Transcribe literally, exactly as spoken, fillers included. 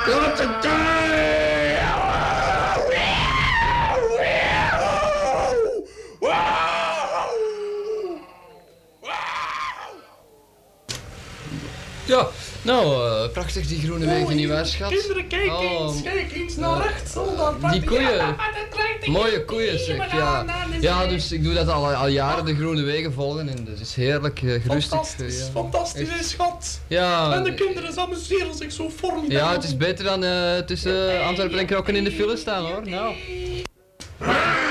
Ja, nou, uh, prachtig die groene wegen niet waar, schat. Kinderen, kijk oh, eens, kijk eens naar uh, rechts. Oh, die koeien, mooie koeien zeg, ja. Ja, dus ik doe dat al, al jaren, de groene wegen volgen en dat is heerlijk, uh, gerustig. Fantastisch, ja. fantastisch, hè, schat. Ja. En de kinderen amuseren zich zo formidabel. Ja, het is beter dan uh, tussen uh, Antwerpen en Krokken in de file staan hoor, nou.